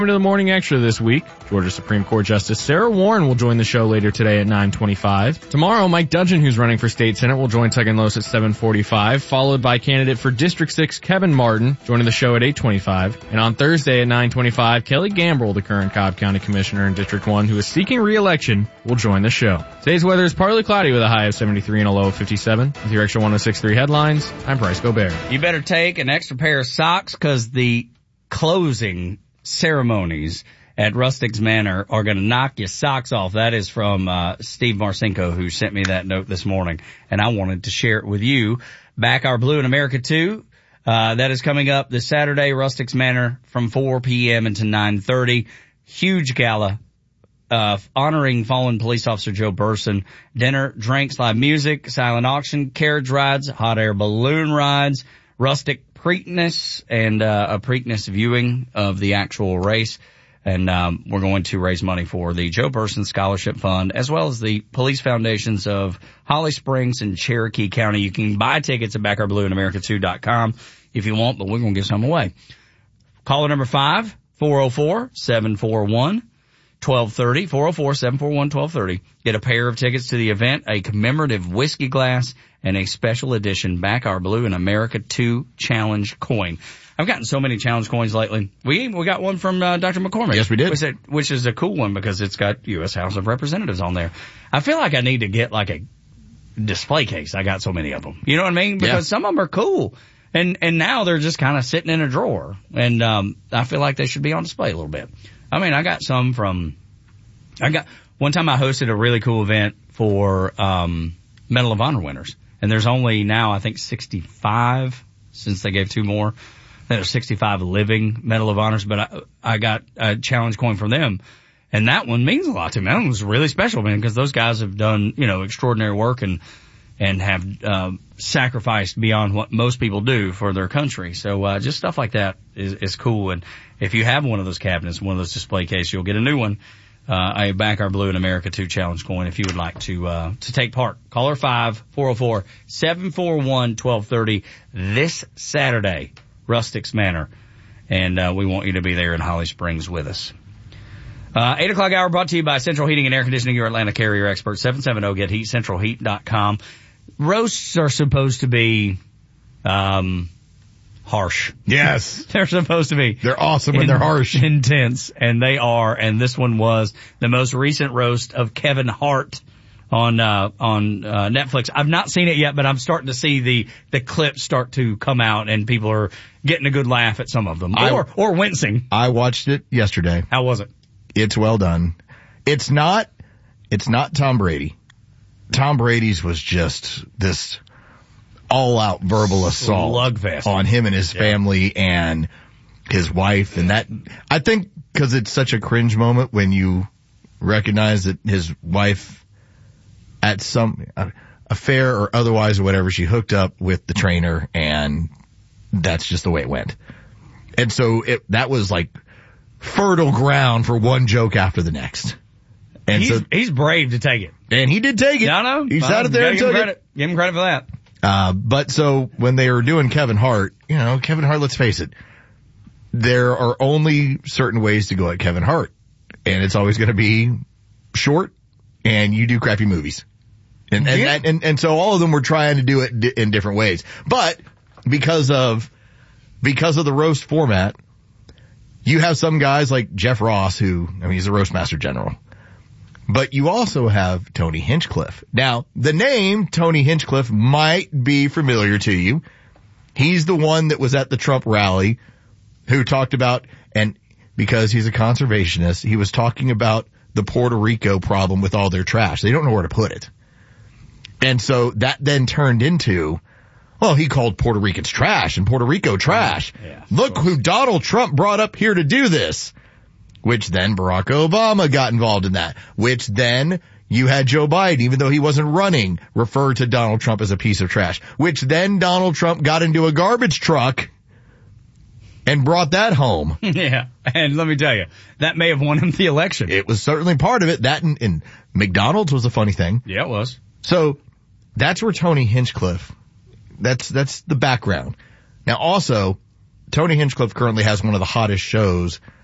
To the Morning Extra this week, Georgia Supreme Court Justice Sarah Warren will join the show later today at 9:25. Tomorrow, Mike Dudgeon, who's running for state senate, will join Second Los at 7:45, followed by candidate for District 6 Kevin Martin joining the show at 8:25. And on Thursday at 9:25, Kelly Gambrell, the current Cobb County Commissioner in District 1, who is seeking re-election, will join the show. Today's weather is partly cloudy with a high of 73 and a low of 57. With your extra 106.3 headlines, I'm Bryce Gobert. You better take an extra pair of socks because the closing ceremonies at Rustic's Manor are going to knock your socks off. That is from Steve Marcinko, who sent me that note this morning, and I wanted to share it with you. Back Our Blue in America 2, that is coming up this Saturday, Rustic's Manor from 4 p.m. until 9:30. Huge gala honoring fallen police officer Joe Burson. Dinner, drinks, live music, silent auction, carriage rides, hot air balloon rides, rustic Preakness and a Preakness viewing of the actual race. And we're going to raise money for the Joe Burson Scholarship Fund, as well as the police foundations of Holly Springs and Cherokee County. You can buy tickets at backourblueandamerica2.com if you want, but we're going to give some away. Caller number 5, 404-741-1230, 404-741-1230. Get a pair of tickets to the event, a commemorative whiskey glass, and a special edition Back Our Blue in America 2 challenge coin. I've gotten so many challenge coins lately. We got one from Dr. McCormick. Yes, we did. Which is a cool one because it's got U.S. House of Representatives on there. I feel like I need to get like a display case. I got so many of them. You know what I mean? Because some of them are cool. And now they're just kind of sitting in a drawer. And I feel like they should be on display a little bit. I mean, I got some one time I hosted a really cool event for Medal of Honor winners. And there's only now, I think, 65 since they gave 2 more. There's 65 living Medal of Honors, but I got a challenge coin from them. And that one means a lot to me. That one was really special, man, because those guys have done, extraordinary work and have sacrificed beyond what most people do for their country. So just stuff like that is cool. And if you have one of those cabinets, one of those display cases, you'll get a new one. A Back Our Blue in America 2 challenge coin if you would like to take part. Caller 5, 404-741-1230 this Saturday, Rustic's Manor. And we want you to be there in Holly Springs with us. 8 o'clock hour brought to you by Central Heating and Air Conditioning, your Atlanta carrier expert, 770-GET-HEAT, centralheat.com. Roasts are supposed to be harsh. Yes. They're supposed to be. They're awesome when they're harsh. Intense, and they are. And this one was the most recent roast of Kevin Hart on Netflix. I've not seen it yet, but I'm starting to see the clips start to come out, and people are getting a good laugh at some of them, or wincing. I watched it yesterday. How was it? It's well done. It's not Tom Brady. Tom Brady's was just this all-out verbal assault slugfest on him and his family and his wife, and that, I think, because it's such a cringe moment when you recognize that his wife, at some affair or otherwise or whatever, she hooked up with the trainer, and that's just the way it went. And so that was like fertile ground for one joke after the next. And he's brave to take it. And he did take it. I know. He sat it there and took it. Give him credit for that. But so when they were doing Kevin Hart, let's face it, there are only certain ways to go at Kevin Hart. And it's always going to be short, and you do crappy movies. And so all of them were trying to do it in different ways. But because of the roast format, you have some guys like Jeff Ross he's a roast master general. But you also have Tony Hinchcliffe. Now, the name Tony Hinchcliffe might be familiar to you. He's the one that was at the Trump rally who talked about, and because he's a conservationist, he was talking about the Puerto Rico problem with all their trash. They don't know where to put it. And so that then turned into, he called Puerto Ricans trash and Puerto Rico trash. Yeah, look who Donald Trump brought up here to do this. Which then Barack Obama got involved in that. Which then you had Joe Biden, even though he wasn't running, refer to Donald Trump as a piece of trash. Which then Donald Trump got into a garbage truck and brought that home. Yeah, and let me tell you, that may have won him the election. It was certainly part of it. That and McDonald's was a funny thing. Yeah, it was. So that's where Tony Hinchcliffe, that's the background. Now also, Tony Hinchcliffe currently has one of the hottest shows